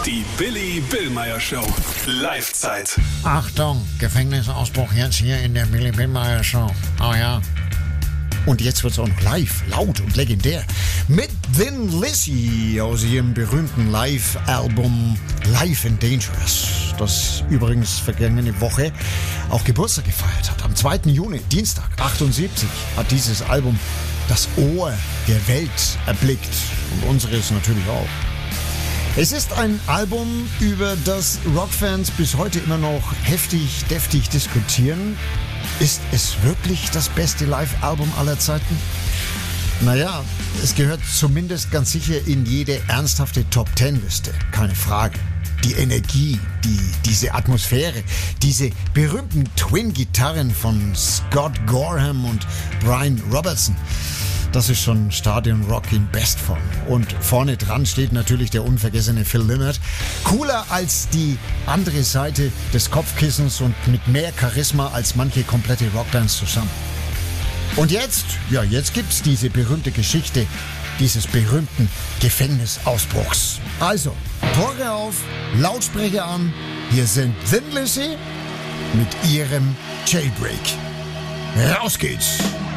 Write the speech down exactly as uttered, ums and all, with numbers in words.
Die Billy Billmeyer Show. Live-Zeit. Achtung, Gefängnisausbruch jetzt hier in der Billy Billmeyer Show. Oh ja. Und jetzt wird's auch noch live, laut und legendär. Mit Thin Lizzy aus ihrem berühmten Live-Album Life and Dangerous. Das übrigens vergangene Woche auch Geburtstag gefeiert hat. Am zweiten Juni, Dienstag, achtundsiebzig, hat dieses Album das Ohr der Welt erblickt. Und unseres natürlich auch. Es ist ein Album, über das Rockfans bis heute immer noch heftig, deftig diskutieren. Ist es wirklich das beste Live-Album aller Zeiten? Naja, es gehört zumindest ganz sicher in jede ernsthafte Top-Ten-Liste, keine Frage. Die Energie, die, diese Atmosphäre, diese berühmten Twin-Gitarren von Scott Gorham und Brian Robertson. Das ist schon Stadion-Rock in Bestform. Und vorne dran steht natürlich der unvergessene Phil Lynott. Cooler als die andere Seite des Kopfkissens und mit mehr Charisma als manche komplette Rockbands zusammen. Und jetzt, ja, jetzt gibt's diese berühmte Geschichte dieses berühmten Gefängnisausbruchs. Also, Tore auf, Lautsprecher an. Hier sind Thin Lizzy mit ihrem Jailbreak. Raus geht's!